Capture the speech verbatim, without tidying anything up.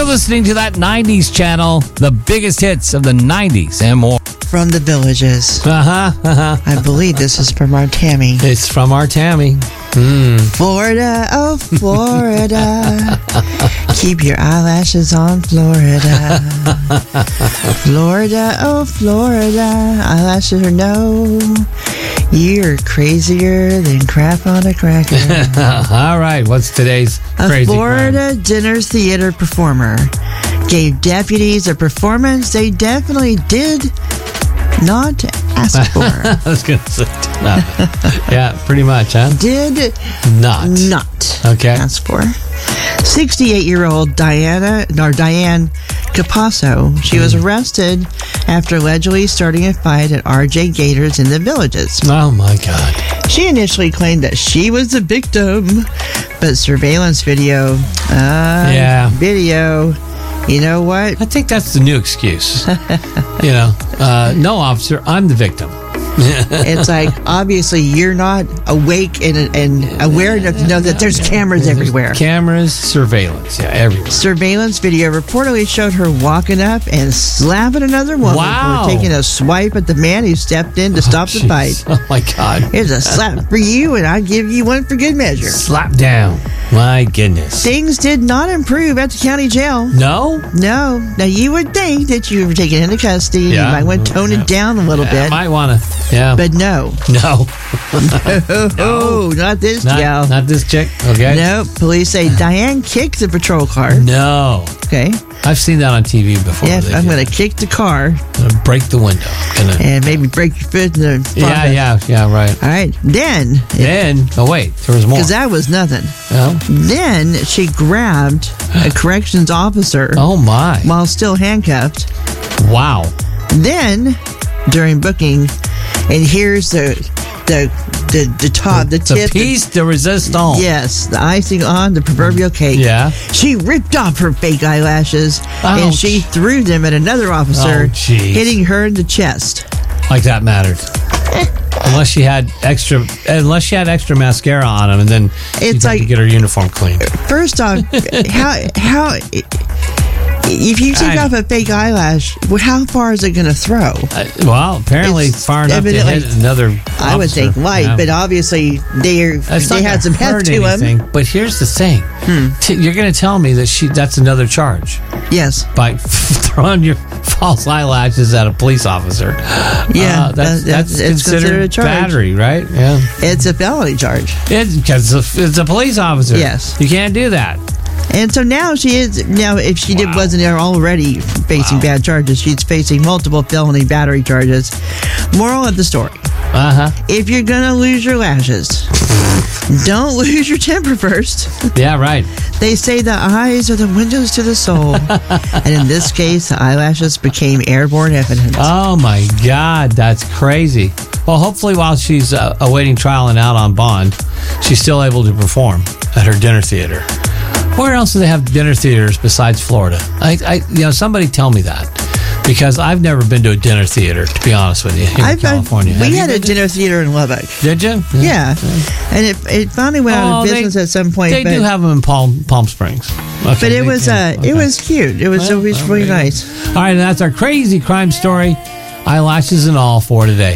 You're listening to that nineties channel, the biggest hits of the nineties and more. From the Villages. Uh-huh, uh-huh. I believe this is from our Tammy. It's from our Tammy. Mm. Florida, oh Florida, keep your eyelashes on Florida. Florida, oh Florida, eyelashes or no, you're crazier than crap on a cracker. All right, what's today's crazy A Florida crime? dinner theater performer gave deputies a performance they definitely did not ask for. I was going to say, no. Yeah, pretty much, huh? Did Not. not Okay. ask for. sixty-eight-year-old Diana, or Diane Capasso, she was arrested after allegedly starting a fight at R J Gators in the Villages. Oh, my God. She initially claimed that she was the victim, but surveillance video, uh, Yeah. video, you know what? I think that's the new excuse. You know, uh, no, officer, I'm the victim. It's like, obviously, you're not awake and, and aware enough to know that there's cameras everywhere. Cameras, surveillance, yeah, everywhere. Surveillance video reportedly showed her walking up and slapping another woman Wow. for taking a swipe at the man who stepped in to stop the Jeez. fight. Oh, my God. Here's a slap for you, and I'll give you one for good measure. Slap down. My goodness. Things did not improve at the county jail. No? No. Now, you would think that you were taken into custody. Yeah. You might want to tone Yeah. it down a little Yeah, I bit. might want to, yeah. But no. No. Oh, not this Not, gal. not this chick, okay? No. Police say Diane kicked the patrol car. No. Okay. I've seen that on T V before. Yeah, They I'm do going to that. kick the car Gonna break the window. Gonna, and maybe break your foot in the yeah, front. yeah, yeah, right. All right. Then, Then, oh, wait, there was more. because that was nothing. Oh, Then she grabbed a corrections officer oh, my. while still handcuffed. Wow. Then, during booking, and here's the the the, the top, the, The tip. piece de resistance. Yes, the icing on the proverbial cake. Yeah. She ripped off her fake eyelashes Ouch. and she threw them at another officer, Oh, jeez. hitting her in the chest. Like that mattered. Unless she had extra, unless she had extra mascara on him, and then she'd It's have like- to get her uniform cleaned. First off, how how if you take I- off a fake eyelash, well, how far is it going to throw? Uh, well, apparently It's far enough to evidently- hit another. I would officer. think light, Yeah. but obviously they That's they not had gonna some heft hurt to anything. them. But here's the thing: T- you're going to tell me that she that's another charge Yes, by throwing your false eyelashes at a police officer. Yeah, Uh, that's that- that's- that's it's considered, considered a charge. battery, right? Yeah, it's a felony charge. it's because it's, a- it's a police officer. Yes. you can't do that. And so now she is now if she did Wow. wasn't already facing Wow. bad charges, she's facing multiple felony battery charges. Moral of the story: Uh huh. if you're gonna lose your lashes, don't lose your temper first. Yeah, right. They say the eyes are the windows to the soul, and in this case, the eyelashes became airborne evidence. Oh my God, that's crazy. Well, hopefully, while she's uh, awaiting trial and out on bond, she's still able to perform at her dinner theater. Where else do they have dinner theaters besides Florida? I, I you know, somebody tell me that, because I've never been to a dinner theater. To be honest with you, here in I've- I've- California, Have we you had a been to- dinner theater in Lubbock. Did you? Yeah, and it, it finally went out Oh, of they- business at some point. They but, do have them in Palm Palm Springs. Okay, but it they was do. uh, Okay. it was cute. It was Well, always well, really there you go. nice. All right, and that's our crazy crime story, eyelashes and all for today.